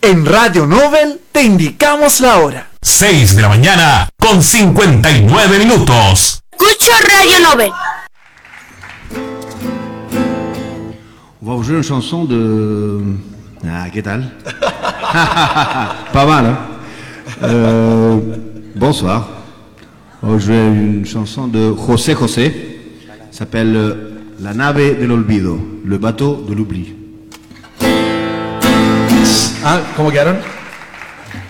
En Radio Nobel te indicamos la hora. 6 de la mañana con 59 minutos. Escucho Radio Nobel. On va vous jouer une chanson de... Ah, ¿qué tal? Pas mal, hein? Bonsoir. On va jouer une chanson de José José. S'appelle La nave del olvido, le bateau de l'oubli. Ah, ¿cómo quedaron?